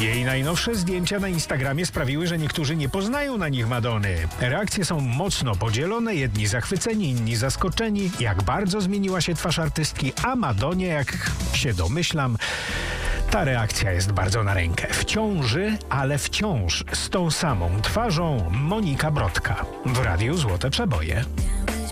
Jej najnowsze zdjęcia na Instagramie sprawiły, że niektórzy nie poznają na nich Madony. Reakcje są mocno podzielone, jedni zachwyceni, inni zaskoczeni, jak bardzo zmieniła się twarz artystki, a Madonie, jak się domyślam, ta reakcja jest bardzo na rękę. W ciąży, ale wciąż z tą samą twarzą Monika Brodka w Radiu Złote Przeboje.